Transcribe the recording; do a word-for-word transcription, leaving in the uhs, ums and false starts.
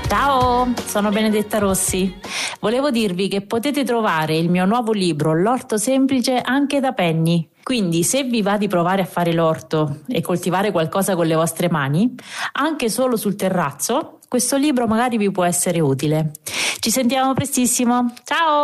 Ciao, sono Benedetta Rossi. Volevo dirvi che potete trovare il mio nuovo libro L'orto semplice anche da Penny. Quindi se vi va di provare a fare l'orto e coltivare qualcosa con le vostre mani, anche solo sul terrazzo, questo libro magari vi può essere utile. Ci sentiamo prestissimo. Ciao!